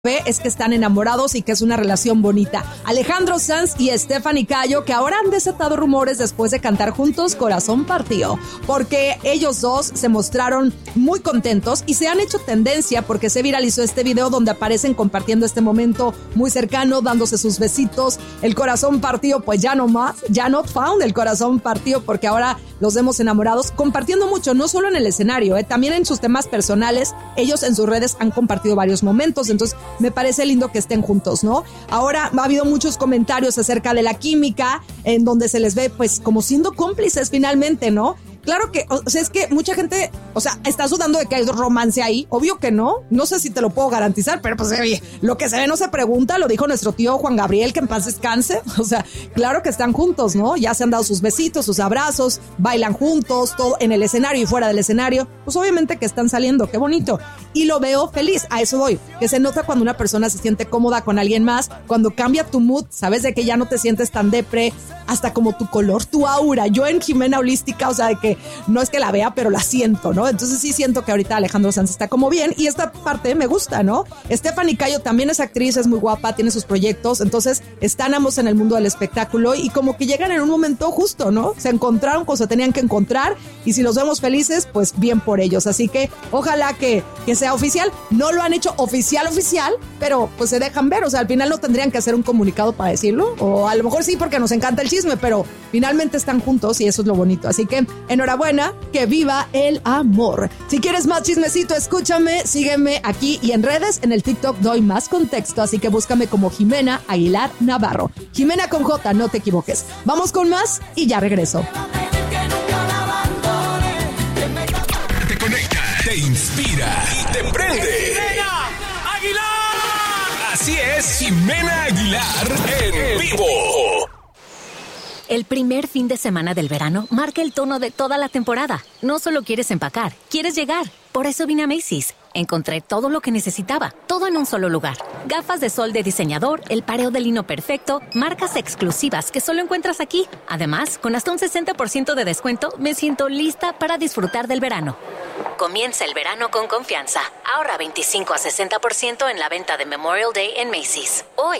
ve es que están enamorados y que es una relación bonita. Alejandro Sanz y Stephanie Cayo, que ahora han desatado rumores después de cantar juntos Corazón Partido, porque ellos dos se mostraron muy contentos y se han hecho tendencia porque se viralizó este video donde aparecen compartiendo este momento muy cercano, dándose sus besitos. El corazón partido, pues ya no más, ya not found el corazón partido, porque ahora los vemos enamorados, compartiendo mucho, no solo en el escenario, también en sus temas personales. Ellos en sus redes han compartido varios momentos, entonces me parece lindo que estén juntos, ¿no? Ahora ha habido muchos comentarios acerca de la química, en donde se les ve pues como siendo cómplices finalmente, ¿no? Claro que, o sea, es que mucha gente, o sea, está dudando de que hay romance ahí. Obvio que no. No sé si te lo puedo garantizar, pero pues lo que se ve no se pregunta. Lo dijo nuestro tío Juan Gabriel, que en paz descanse. O sea, claro que están juntos, ¿no? Ya se han dado sus besitos, sus abrazos, bailan juntos, todo en el escenario y fuera del escenario. Pues obviamente que están saliendo, qué bonito. Y lo veo feliz, a eso voy. Que se nota cuando una persona se siente cómoda con alguien más, cuando cambia tu mood, sabes de que ya no te sientes tan depre, hasta como tu color, tu aura. Yo en Jimena Holística, o sea, de que no es que la vea, pero la siento, ¿no? Entonces sí siento que ahorita Alejandro Sanz está como bien y esta parte me gusta, ¿no? Stephanie Cayo también es actriz, es muy guapa, tiene sus proyectos, entonces están ambos en el mundo del espectáculo y como que llegan en un momento justo, ¿no? Se encontraron cuando se tenían que encontrar y si los vemos felices, pues bien por ellos. Así que ojalá que sea oficial. No lo han hecho oficial, pero pues se dejan ver, o sea, al final no tendrían que hacer un comunicado para decirlo, o a lo mejor sí porque nos encanta el chisme, pero finalmente están juntos y eso es lo bonito. Así que enhorabuena, que viva el amor. Si quieres más chismecito, escúchame, sígueme aquí y en redes. En el TikTok doy más contexto, así que búscame como Jimena Aguilar Navarro. Jimena con J, no te equivoques. Vamos con más y ya regreso. Te conecta, te inspira y te prende. ¡Jimena Aguilar! Así es, Jimena Aguilar en vivo. El primer fin de semana del verano marca el tono de toda la temporada. No solo quieres empacar, quieres llegar. Por eso vine a Macy's. Encontré todo lo que necesitaba, todo en un solo lugar. Gafas de sol de diseñador, el pareo de lino perfecto, marcas exclusivas que solo encuentras aquí. Además, con hasta un 60% de descuento, me siento lista para disfrutar del verano. Comienza el verano con confianza. Ahorra 25 a 60% en la venta de Memorial Day en Macy's. Hoy.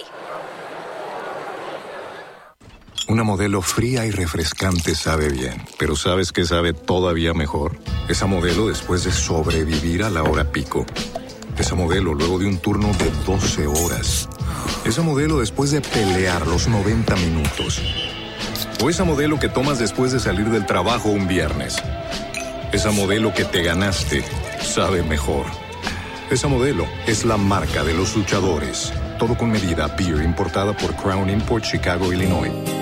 Una modelo fría y refrescante sabe bien, pero ¿sabes qué sabe todavía mejor? Esa modelo después de sobrevivir a la hora pico. Esa modelo luego de un turno de 12 horas. Esa modelo después de pelear los 90 minutos. O esa modelo que tomas después de salir del trabajo un viernes. Esa modelo que te ganaste sabe mejor. Esa modelo es la marca de los luchadores. Todo con medida. Beer importada por Crown Import, Chicago, Illinois.